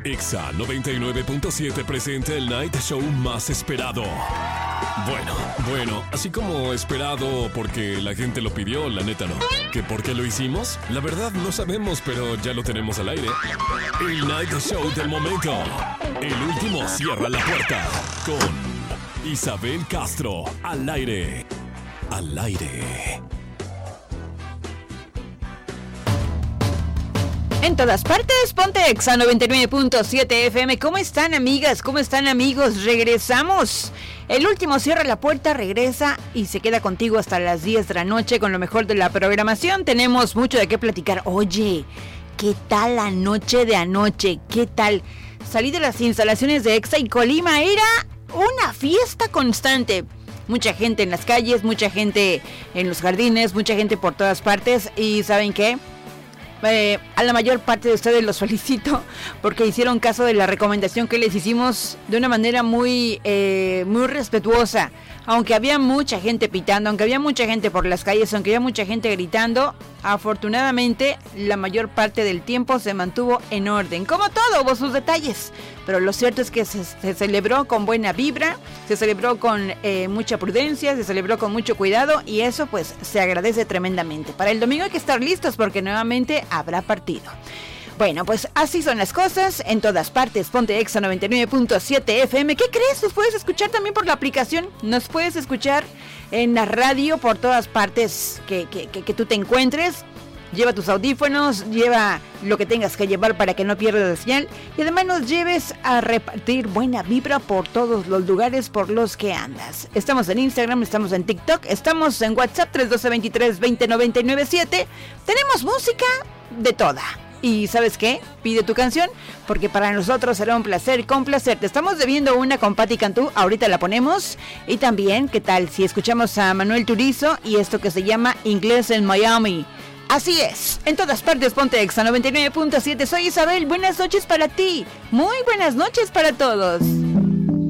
Exa 99.7 presenta el Night Show más esperado. Bueno, así como esperado porque la gente lo pidió, la neta no. ¿Que por qué lo hicimos? La verdad no sabemos, pero ya lo tenemos al aire. El Night Show del momento. El último cierra la puerta con Isabel Castro al aire. Al aire. En todas partes, ponte Exa 99.7 FM. ¿Cómo están, amigas? ¿Cómo están, amigos? Regresamos. El último cierra la puerta, regresa y se queda contigo hasta las 10 de la noche con lo mejor de la programación. Tenemos mucho de qué platicar. Oye, ¿qué tal la noche de anoche? ¿Qué tal? Salí de las instalaciones de Exa y Colima. Era una fiesta constante. Mucha gente en las calles, mucha gente en los jardines, mucha gente por todas partes. ¿Y saben qué? A la mayor parte de ustedes los felicito porque hicieron caso de la recomendación que les hicimos de una manera muy respetuosa. Aunque había mucha gente pitando, aunque había mucha gente por las calles, aunque había mucha gente gritando, afortunadamente la mayor parte del tiempo se mantuvo en orden. Como todo, hubo sus detalles, pero lo cierto es que se celebró con buena vibra, se celebró con mucha prudencia, se celebró con mucho cuidado y eso pues se agradece tremendamente. Para el domingo hay que estar listos porque nuevamente habrá partido. Bueno, pues así son las cosas, en todas partes, ponte Exa 99.7 FM. ¿Qué crees? Nos puedes escuchar también por la aplicación, nos puedes escuchar en la radio por todas partes que tú te encuentres. Lleva tus audífonos, lleva lo que tengas que llevar para que no pierdas la señal y además nos lleves a repartir buena vibra por todos los lugares por los que andas. Estamos en Instagram, estamos en TikTok, estamos en WhatsApp 312-23-20-997. Tenemos música de toda. Y ¿sabes qué? Pide tu canción, porque para nosotros será un placer complacerte. Estamos debiendo una con Patti Cantú, ahorita la ponemos. Y también, ¿qué tal si escuchamos a Manuel Turizo y esto que se llama Inglés en Miami? Así es, en todas partes ponte Exa 99.7. Soy Isabel, buenas noches para ti. Muy buenas noches para todos.